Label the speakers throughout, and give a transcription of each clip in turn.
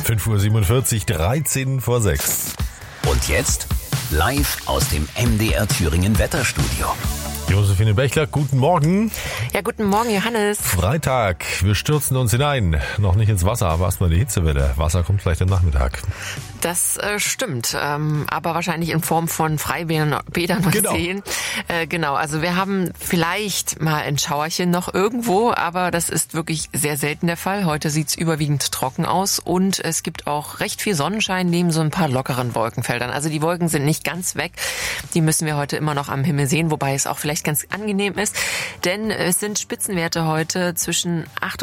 Speaker 1: 5:47 Uhr, 13 vor 6.
Speaker 2: Und jetzt live aus dem MDR Thüringen Wetterstudio.
Speaker 1: Josephine Bechler, guten Morgen.
Speaker 3: Ja, guten Morgen, Johannes.
Speaker 1: Freitag, wir stürzen uns hinein. Noch nicht ins Wasser, aber erstmal die Hitzewelle. Wasser kommt gleich am Nachmittag.
Speaker 3: Das stimmt, aber wahrscheinlich in Form von Freibädern und Seen. Genau, also wir haben vielleicht mal ein Schauerchen noch irgendwo, aber das ist wirklich sehr selten der Fall. Heute sieht's überwiegend trocken aus und es gibt auch recht viel Sonnenschein neben so ein paar lockeren Wolkenfeldern. Also die Wolken sind nicht ganz weg. Die müssen wir heute immer noch am Himmel sehen, wobei es auch vielleicht ganz angenehm ist, denn es sind Spitzenwerte heute zwischen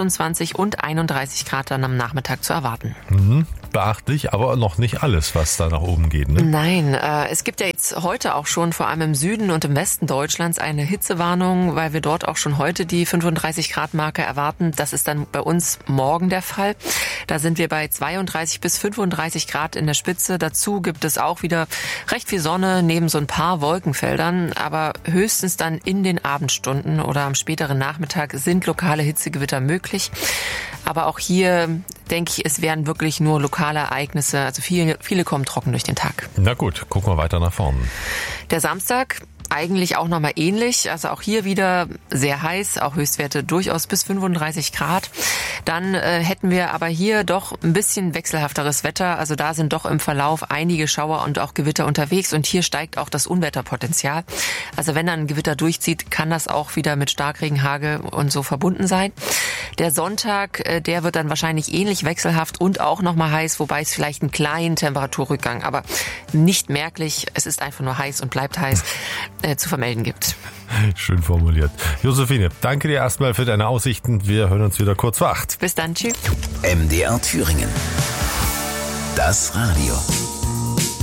Speaker 3: 28 und 31 Grad dann am Nachmittag zu erwarten.
Speaker 1: Beachtlich, aber noch nicht alles, was da nach oben geht, ne?
Speaker 3: Nein, es gibt ja jetzt heute auch schon vor allem im Süden und im Westen Deutschlands eine Hitzewarnung, weil wir dort auch schon heute die 35 Grad Marke erwarten. Das ist dann bei uns morgen der Fall. Da sind wir bei 32 bis 35 Grad in der Spitze. Dazu gibt es auch wieder recht viel Sonne neben so ein paar Wolkenfeldern, aber höchstens dann in den Abendstunden oder am späteren Nachmittag sind lokale Hitzegewitter möglich. Aber auch hier denke ich, es werden wirklich nur lokale Ereignisse. Also viele kommen trocken durch den Tag.
Speaker 1: Na gut, gucken wir weiter nach vorne.
Speaker 3: Der Samstag eigentlich auch nochmal ähnlich. Also auch hier wieder sehr heiß, auch Höchstwerte durchaus bis 35 Grad. Dann hätten wir aber hier doch ein bisschen wechselhafteres Wetter. Also da sind doch im Verlauf einige Schauer und auch Gewitter unterwegs. Und hier steigt auch das Unwetterpotenzial. Also wenn dann ein Gewitter durchzieht, kann das auch wieder mit Starkregen, Hagel und so verbunden sein. Der Sonntag, der wird dann wahrscheinlich ähnlich wechselhaft und auch nochmal heiß, wobei es vielleicht einen kleinen Temperaturrückgang, aber nicht merklich. Es ist einfach nur heiß und bleibt heiß, zu vermelden gibt.
Speaker 1: Schön formuliert. Josephine, danke dir erstmal für deine Aussichten. Wir hören uns wieder kurz vor 8.
Speaker 3: Bis dann, tschüss.
Speaker 2: MDR Thüringen. Das Radio.